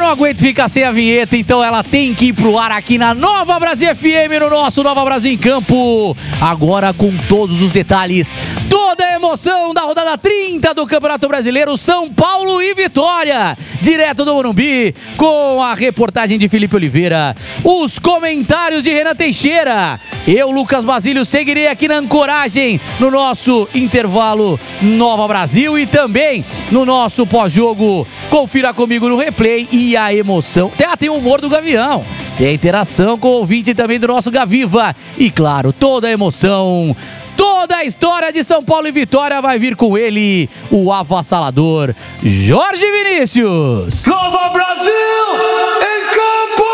não aguento ficar sem a vinheta, então ela tem que ir pro ar aqui na Nova Brasil FM, no nosso Nova Brasil em Campo. Agora com todos os detalhes, toda a emoção da rodada 30 do Campeonato Brasileiro, São Paulo e Vitória. Direto do Morumbi, com a reportagem de Felipe Oliveira, os comentários de Renan Teixeira. Eu, Lucas Basílio, seguirei aqui na ancoragem no nosso intervalo Nova Brasil e também no nosso pós-jogo. Confira comigo no replay e a emoção. Tem o humor do Gavião, tem a interação com o ouvinte também do nosso Gaviva. E claro, toda a emoção, toda a história de São Paulo e Vitória vai vir com ele, o avassalador Jorge Vinícius. Nova Brasil em campo!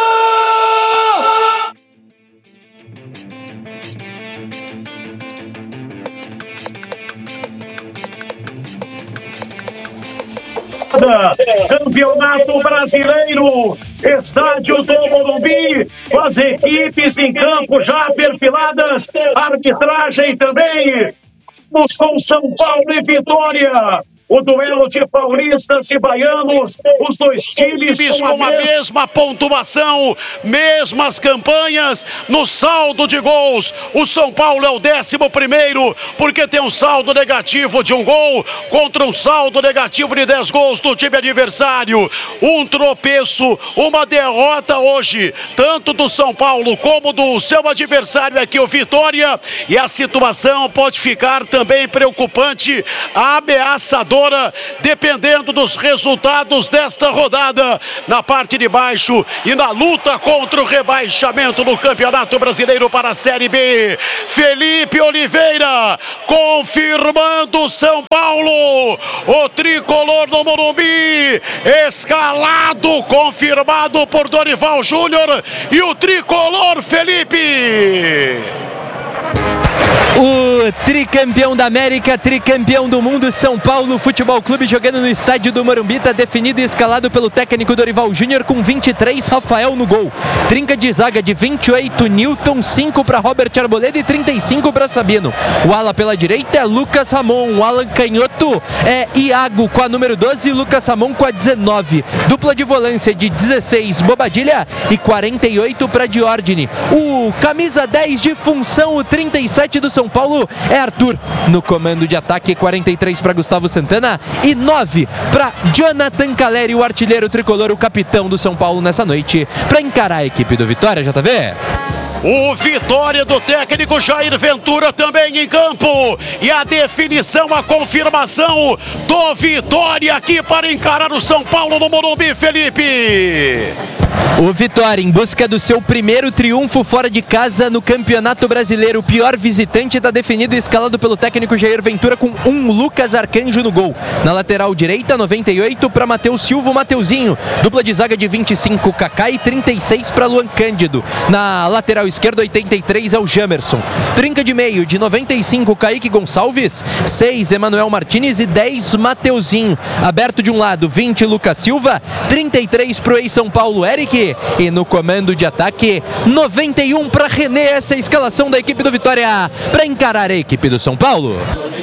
Campeonato Brasileiro, estádio do Morumbi, com as equipes em campo já perfiladas, arbitragem também, com São Paulo e Vitória. O duelo de paulistas e baianos, os dois times com a mesma pontuação, mesmas campanhas no saldo de gols. O São Paulo é o 11º, porque tem um saldo negativo de 1 gol contra um saldo negativo de 10 gols do time adversário. Um tropeço, uma derrota hoje, tanto do São Paulo como do seu adversário aqui, o Vitória. E a situação pode ficar também preocupante, ameaçadora, dependendo dos resultados desta rodada na parte de baixo e na luta contra o rebaixamento no Campeonato Brasileiro para a Série B. Felipe Oliveira confirmando São Paulo, o tricolor do Morumbi, escalado, confirmado por Dorival Júnior e o tricolor Felipe. O tricampeão da América, tricampeão do mundo, São Paulo Futebol Clube, jogando no estádio do Morumbi, está definido e escalado pelo técnico Dorival Júnior com 23, Rafael no gol. Trinca de zaga de 28, Newton, 5 para Robert Arboleda e 35 para Sabino. O ala pela direita é Lucas Ramon, o ala canhoto é Iago com a número 12 e Lucas Ramon com a 19. Dupla de volância de 16, Bobadilha e 48 para Diordine. O camisa 10 de função, o 37 do São Paulo é Arthur. No comando de ataque, 43 para Gustavo Santana e 9 para Jonathan Caleri, o artilheiro tricolor, o capitão do São Paulo nessa noite, para encarar a equipe do Vitória, JV. O Vitória do técnico Jair Ventura também em campo. E a definição, a confirmação do Vitória aqui para encarar o São Paulo no Morumbi, Felipe. O Vitória em busca do seu primeiro triunfo fora de casa no Campeonato Brasileiro. O pior visitante está definido e escalado pelo técnico Jair Ventura com Lucas Arcanjo no gol. Na lateral direita, 98 para Matheus Silva, o Mateuzinho. Dupla de zaga de 25, Kaká e 36 para Luan Cândido. Na lateral esquerda, 83 é o Jamerson. Trinca de meio de 95, Kaique Gonçalves, 6 Emanuel Martínez e 10 Mateuzinho. Aberto de um lado, 20 Lucas Silva, 33 para o ex-São Paulo Eric. E no comando de ataque, 91 para René. Essa é a escalação da equipe do Vitória para encarar a equipe do São Paulo.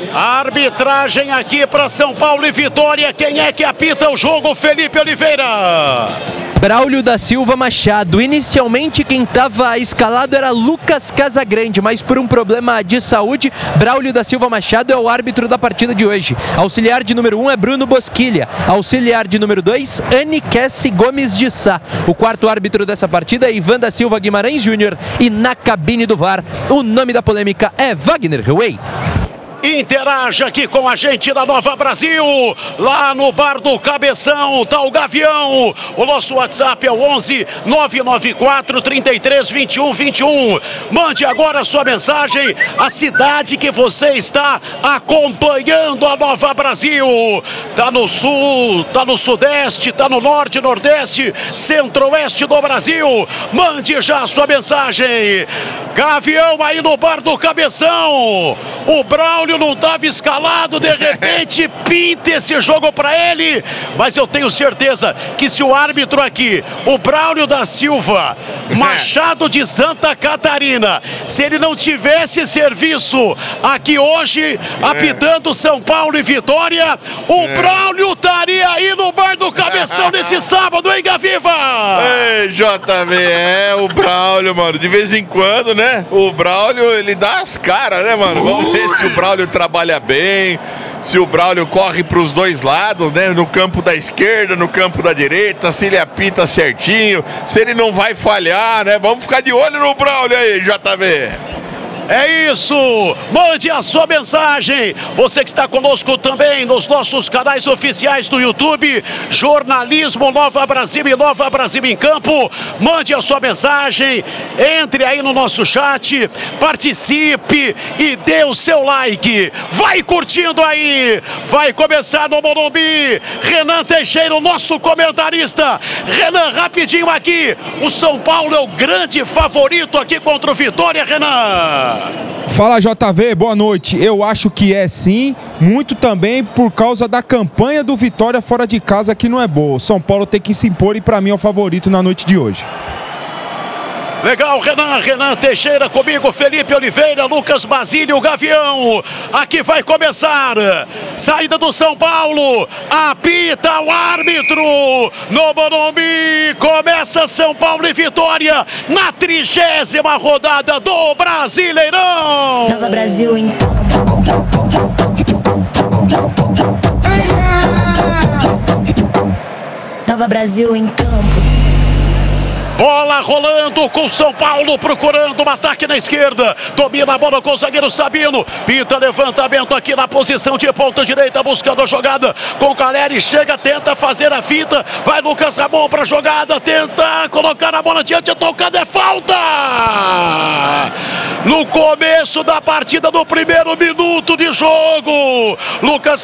A arbitragem aqui para São Paulo e Vitória. Quem é que apita o jogo? Felipe Oliveira. Braulio da Silva Machado. Inicialmente quem estava escalado era Lucas Casagrande, mas por um problema de saúde, Braulio da Silva Machado é o árbitro da partida de hoje. Auxiliar de número 1 é Bruno Bosquilha. Auxiliar de número 2, Aniquesse Gomes de Sá. O quarto árbitro dessa partida é Ivan da Silva Guimarães Júnior. E na cabine do VAR, o nome da polêmica é Wagner Huey. Interaja aqui com a gente na Nova Brasil, lá no Bar do Cabeção, tá o Gavião. O nosso WhatsApp é o 11 994 33 21 21. Mande agora a sua mensagem, a cidade que você está acompanhando a Nova Brasil. Tá no sul, tá no sudeste, tá no norte, nordeste, centro-oeste do Brasil. Mande já a sua mensagem. Gavião aí no Bar do Cabeção. O Braulio não estava escalado, de repente pinta esse jogo para ele, mas eu tenho certeza que se o árbitro aqui, o Braulio da Silva Machado de Santa Catarina, se ele não tivesse serviço aqui hoje, apitando São Paulo e Vitória, o Braulio estaria aí no bar do Cabeção nesse sábado, hein, Gaviva? Ei, JV, o Braulio, mano, de vez em quando, né? O Braulio, ele dá as caras, né, mano? Vamos ver se o Braulio trabalha bem, se o Braulio corre pros dois lados, né? No campo da esquerda, no campo da direita, se ele apita certinho, se ele não vai falhar, né? Vamos ficar de olho no Braulio aí, JV. É isso, mande a sua mensagem, você que está conosco também nos nossos canais oficiais do YouTube, Jornalismo Nova Brasil e Nova Brasil em Campo, mande a sua mensagem, entre aí no nosso chat, participe e dê o seu like, vai curtindo aí, vai começar no Morumbi, Renan Teixeira, o nosso comentarista. Renan, rapidinho aqui, o São Paulo é o grande favorito aqui contra o Vitória, Renan. Fala, JV, boa noite. Eu acho que é sim, muito também por causa da campanha do Vitória fora de casa, que não é boa. O São Paulo tem que se impor e para mim é o favorito na noite de hoje. Legal, Renan Teixeira comigo, Felipe Oliveira, Lucas Basílio, Gavião. Aqui vai começar. Saída do São Paulo. Apita o árbitro. No Morumbi. Começa São Paulo e Vitória na 30ª rodada do Brasileirão. Nova Brasil em Nova Brasil em campo. Bola rolando com São Paulo procurando um ataque na esquerda. Domina a bola com o zagueiro Sabino. Pinta levantamento aqui na posição de ponta direita, buscando a jogada com o Caleri. Chega, tenta fazer a fita. Vai Lucas Ramon para a jogada. Tenta colocar a bola diante. A tocada é falta. No começo da partida, no primeiro minuto de jogo, Lucas